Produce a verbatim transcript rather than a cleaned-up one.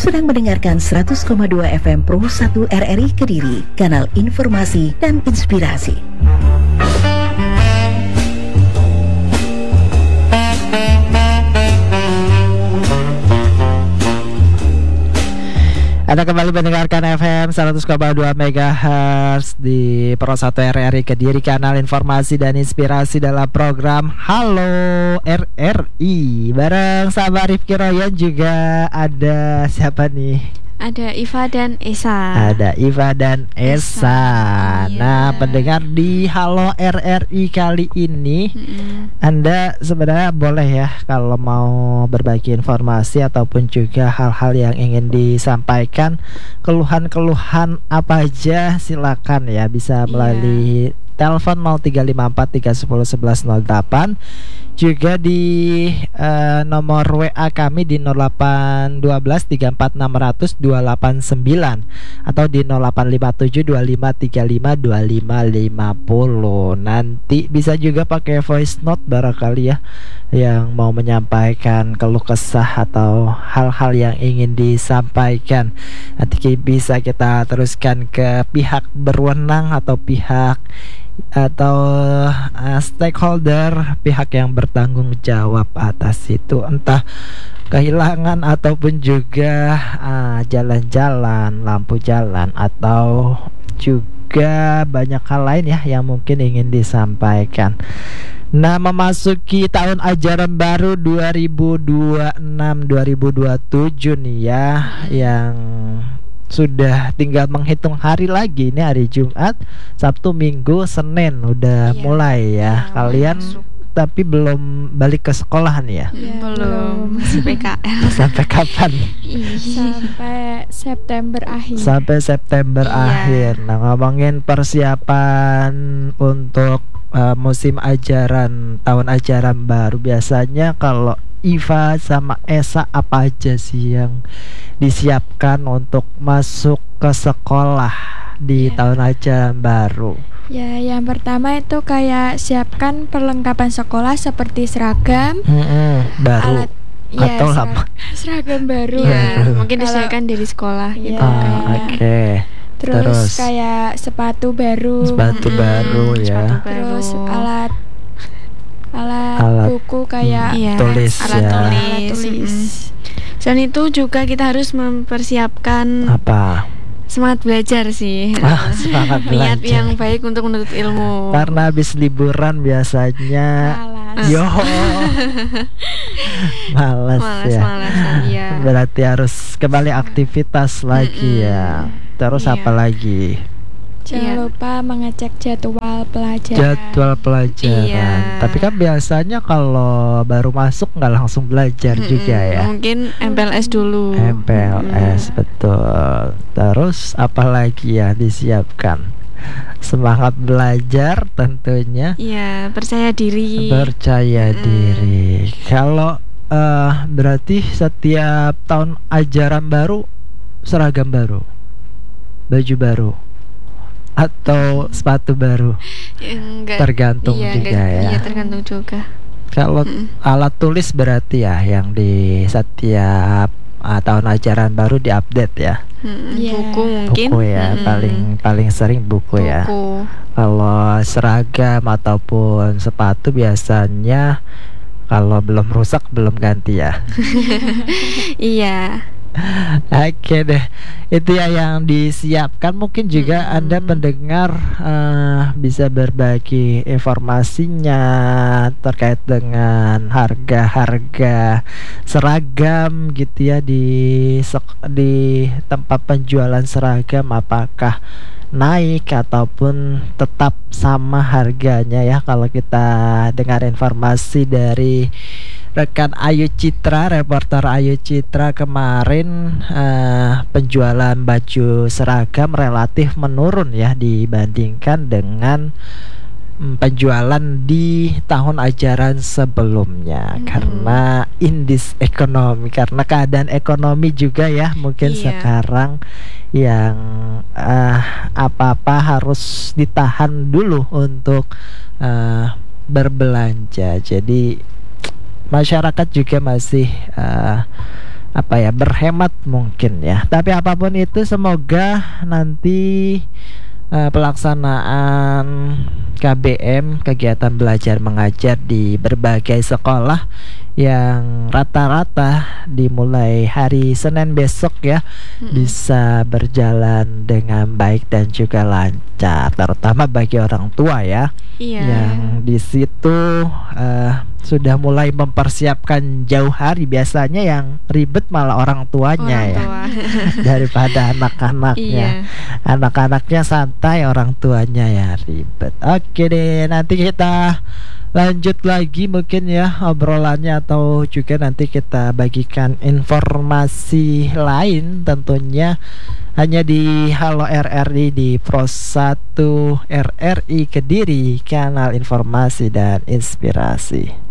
sedang mendengarkan seratus koma dua F M Pro satu R R I Kediri, kanal informasi dan inspirasi. Anda kembali mendengarkan F M seratus koma dua megahertz di Pro satu R R I Kediri, kanal informasi dan inspirasi dalam program Halo R R I. Bareng sama Rifki Royan, juga ada siapa nih? Ada Iva dan Esa. Ada Iva dan Esa, Esa. Iya. Nah, pendengar di Halo R R I kali ini, mm-hmm. Anda sebenarnya boleh ya kalau mau berbagi informasi ataupun juga hal-hal yang ingin disampaikan, keluhan-keluhan apa aja silakan ya, bisa melalui yeah. telepon nol tiga lima empat tiga satu nol satu satu nol delapan, juga di uh, nomor W A kami di nol delapan satu dua tiga empat enam nol nol dua delapan sembilan atau di nol delapan lima tujuh dua lima tiga lima dua lima lima nol. Nanti bisa juga pakai voice note barangkali ya, yang mau menyampaikan keluh kesah atau hal-hal yang ingin disampaikan. Nanti bisa kita teruskan ke pihak berwenang atau pihak atau uh, stakeholder, pihak yang bertanggung jawab atas itu, entah kehilangan ataupun juga uh, jalan-jalan, lampu jalan, atau juga banyak hal lain ya yang mungkin ingin disampaikan. Nah, memasuki tahun ajaran baru dua ribu dua puluh enam dua ribu dua puluh tujuh nih ya, yang sudah tinggal menghitung hari lagi. Ini hari Jumat, Sabtu, Minggu, Senin udah iya, mulai ya. Iya, Kalian masuk. Tapi belum balik ke sekolah nih ya? Iya, belum. Masih P K L. Sampai kapan? Sampai September akhir. Sampai September iya. akhir. Nah, ngomongin persiapan untuk uh, musim ajaran, tahun ajaran baru, biasanya kalau Iva sama Esa apa aja sih yang disiapkan untuk masuk ke sekolah di yeah. tahun ajaran baru? Ya, yang pertama itu kayak siapkan perlengkapan sekolah seperti seragam, mm-hmm, baru alat, atau ya, lama? Seragam baru. Ya, mungkin disiapkan dari sekolah gitu. Ah, Oke. Okay. Terus, Terus kayak sepatu baru, sepatu hmm, baru ya. Sepatu Terus baru. alat alat, alat buku kayak iya, tulis alat ya. tulis. Alat tulis. Mm. Selain itu juga kita harus mempersiapkan apa? Semangat belajar sih. Ah, semangat niat belajar. yang baik untuk menuntut ilmu. Karena habis liburan biasanya malas. Yo. malas, malas ya. Malas, iya. Berarti harus kembali aktivitas lagi mm-mm. ya. Terus iya. apa lagi? Jangan iya. lupa mengecek jadwal pelajaran. Jadwal pelajaran. Iya. Tapi kan biasanya kalau baru masuk nggak langsung belajar mm-mm. juga ya. Mungkin M P L S dulu. M P L S mm. betul. Terus apa lagi ya disiapkan? Semangat belajar tentunya. Iya, percaya diri. Percaya mm. diri. Kalau uh, berarti setiap tahun ajaran baru seragam baru, baju baru, atau sepatu baru? Enggak, tergantung iya, juga enggak, ya. Iya, tergantung juga. Kalau mm. alat tulis berarti ya yang di setiap uh, tahun ajaran baru diupdate ya. Mm, yeah. Buku mungkin. Buku ya, mm. paling paling sering buku, buku. ya. Kalau seragam ataupun sepatu biasanya kalau belum rusak belum ganti ya. Iya. Oke deh, itu ya yang disiapkan. Mungkin juga hmm. Anda pendengar uh, bisa berbagi informasinya terkait dengan harga-harga seragam gitu ya di di tempat penjualan seragam, apakah naik ataupun tetap sama harganya ya. Kalau kita dengar informasi dari rekan Ayu Citra, reporter Ayu Citra, kemarin uh, penjualan baju seragam relatif menurun ya dibandingkan dengan um, penjualan di tahun ajaran sebelumnya. hmm. Karena indeks ekonomi, karena keadaan ekonomi juga ya mungkin iya. sekarang yang uh, apa-apa harus ditahan dulu untuk uh, berbelanja. Jadi masyarakat juga masih uh, apa ya, berhemat mungkin ya. Tapi apapun itu semoga nanti uh, pelaksanaan K B M, kegiatan belajar mengajar di berbagai sekolah yang rata-rata dimulai hari Senin besok ya, mm-hmm. bisa berjalan dengan baik dan juga lancar, terutama bagi orang tua ya, iya. yang di situ uh, sudah mulai mempersiapkan jauh hari. Biasanya yang ribet malah orang tuanya orang ya tua. daripada anak-anaknya. Iya. Anak-anaknya santai, orang tuanya ya ribet. Oke deh, nanti kita lanjut lagi mungkin ya obrolannya, atau juga nanti kita bagikan informasi lain tentunya hanya di Halo R R I di Pro satu R R I Kediri, kanal informasi dan inspirasi.